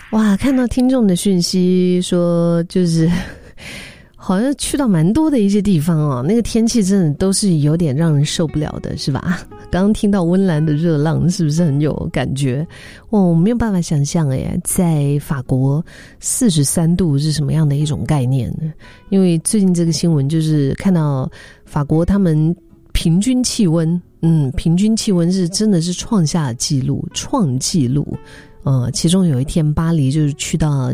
哇，看到听众的讯息说，就是好像去到蛮多的一些地方哦，那个天气真的都是有点让人受不了的，是吧？刚刚听到温岚的热浪，是不是很有感觉？我没有办法想象耶，在法国43度是什么样的一种概念呢？因为最近这个新闻就是看到法国他们平均气温，平均气温是真的是创纪录。其中有一天巴黎就是去到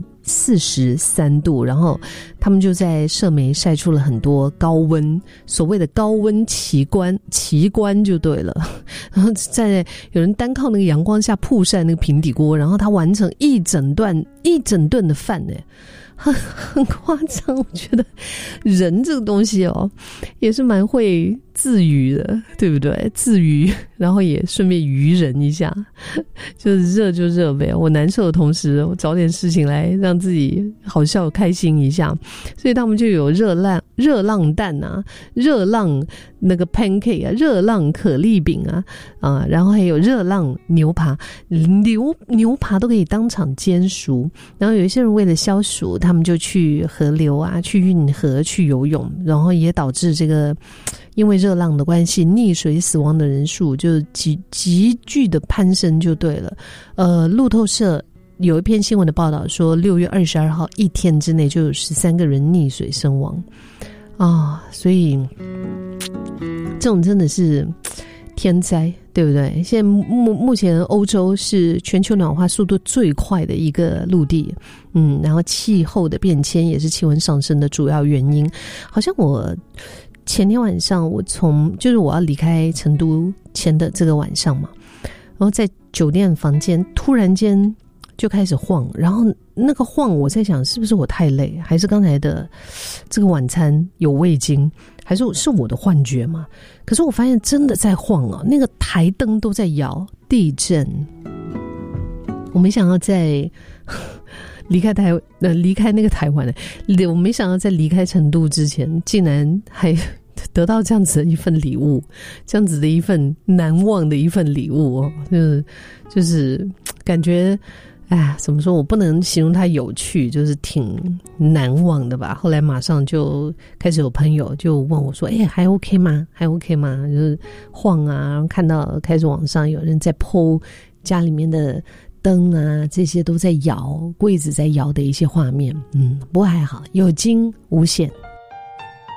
43度，然后他们就在社媒晒出了很多高温，所谓的高温奇观就对了。然后在有人单靠那个阳光下曝晒那个平底锅，然后他完成一整顿的饭呢。很夸张，我觉得人这个东西哦，也是蛮会自娱的，对不对？自娱，然后也顺便娱人一下，就是热就热呗。我难受的同时，我找点事情来让自己好笑开心一下。所以他们就有热浪蛋啊，热浪那个 pancake 啊，热浪可丽饼啊，然后还有热浪牛扒，牛扒都可以当场煎熟。然后有一些人为了消暑，他们就去河流啊，去运河去游泳，然后也导致这个因为热浪的关系，溺水死亡的人数就急剧的攀升就对了。路透社有一篇新闻的报道说，6月22号一天之内就有13个人溺水身亡啊，所以这种真的是天灾，对不对？现在目前欧洲是全球暖化速度最快的一个陆地，然后气候的变迁也是气温上升的主要原因。好像我前天晚上就是我要离开成都前的这个晚上嘛，然后在酒店房间突然间就开始晃，然后那个晃我在想是不是我太累，还是刚才的这个晚餐有味精，还是我的幻觉嘛？可是我发现真的在晃啊，那个台灯都在摇，地震。我没想到在离开那个台湾我没想到在离开成都之前，竟然还得到这样子的一份礼物，这样子的一份难忘的一份礼物哦，就是感觉。怎么说，我不能形容它有趣，就是挺难忘的吧。后来马上就开始有朋友就问我说还 OK 吗？还 OK 吗？就是晃啊，然后看到开始网上有人在 po 家里面的灯啊，这些都在摇，柜子在摇的一些画面。不过还好，有惊无险。